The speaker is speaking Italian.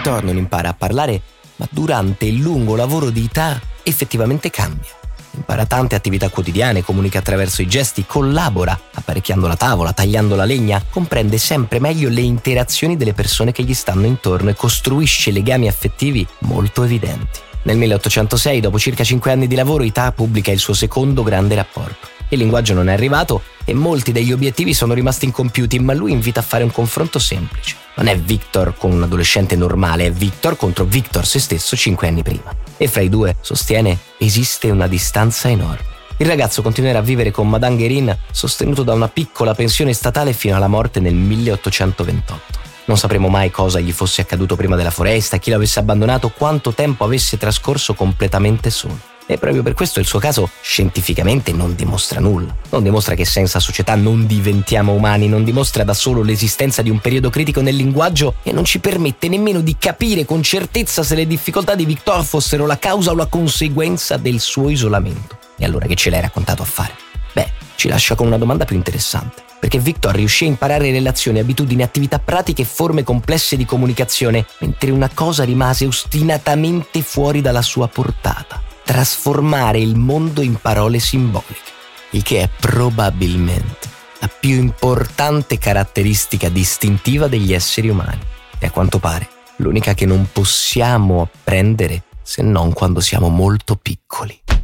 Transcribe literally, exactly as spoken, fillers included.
Victor non impara a parlare, ma durante il lungo lavoro di Ita effettivamente cambia. Impara tante attività quotidiane, comunica attraverso i gesti, collabora, apparecchiando la tavola, tagliando la legna, comprende sempre meglio le interazioni delle persone che gli stanno intorno e costruisce legami affettivi molto evidenti. Nel milleottocentosei, dopo circa cinque anni di lavoro, Ita pubblica il suo secondo grande rapporto. Il linguaggio non è arrivato e molti degli obiettivi sono rimasti incompiuti, ma lui invita a fare un confronto semplice. Non è Victor con un adolescente normale, è Victor contro Victor se stesso cinque anni prima. E fra i due, sostiene, esiste una distanza enorme. Il ragazzo continuerà a vivere con Madame Guérin, sostenuto da una piccola pensione statale fino alla morte nel milleottocentoventotto. Non sapremo mai cosa gli fosse accaduto prima della foresta, chi l'avesse abbandonato, quanto tempo avesse trascorso completamente solo. E proprio per questo il suo caso scientificamente non dimostra nulla. Non dimostra che senza società non diventiamo umani, non dimostra da solo l'esistenza di un periodo critico nel linguaggio e non ci permette nemmeno di capire con certezza se le difficoltà di Victor fossero la causa o la conseguenza del suo isolamento. E allora che ce l'hai raccontato a fare? Beh, ci lascia con una domanda più interessante. Perché Victor riuscì a imparare relazioni, abitudini, attività pratiche e forme complesse di comunicazione, mentre una cosa rimase ostinatamente fuori dalla sua portata: trasformare il mondo in parole simboliche, il che è probabilmente la più importante caratteristica distintiva degli esseri umani e a quanto pare l'unica che non possiamo apprendere se non quando siamo molto piccoli.